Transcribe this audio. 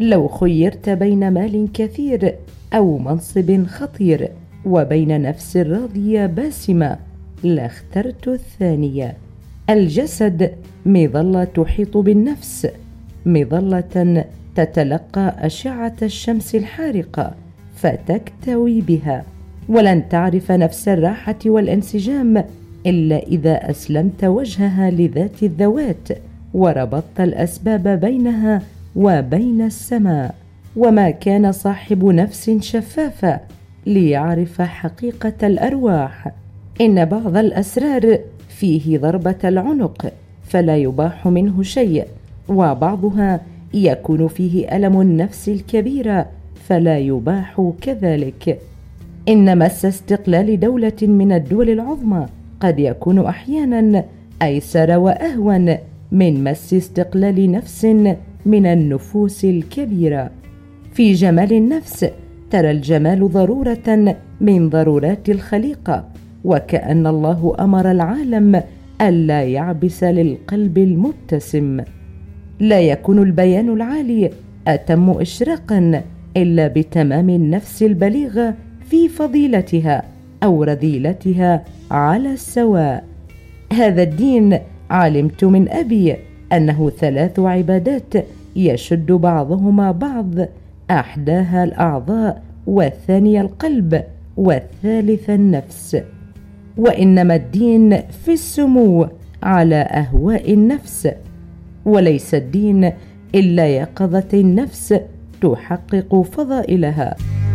لو خيرت بين مال كثير أو منصب خطير وبين نفس راضية باسمة لاخترت الثانية. الجسد مظلة تحيط بالنفس، مظلة تتلقى أشعة الشمس الحارقة فتكتوي بها، ولن تعرف نفس الراحة والانسجام إلا إذا أسلمت وجهها لذات الذوات وربطت الأسباب بينها وبين السماء. وما كان صاحب نفس شفافة ليعرف حقيقة الأرواح. إن بعض الأسرار فيه ضربة العنق فلا يباح منه شيء، وبعضها يكون فيه ألم النفس الكبير فلا يباح كذلك. إن مس استقلال دولة من الدول العظمى قد يكون أحيانا أيسر وأهون من مس استقلال نفس من النفوس الكبيرة. في جمال النفس ترى الجمال ضرورة من ضرورات الخليقة، وكأن الله أمر العالم ألا يعبس للقلب المبتسم. لا يكون البيان العالي أتم إشراقا إلا بتمام النفس البليغة في فضيلتها أو رذيلتها على السواء. هذا الدين علمت من أبي أنه 3 عبادات يشد بعضهما بعض، أحداها الأعضاء، والثانية القلب، والثالثة النفس. وإنما الدين في السمو على أهواء النفس، وليس الدين إلا يقظة النفس تحقق فضائلها.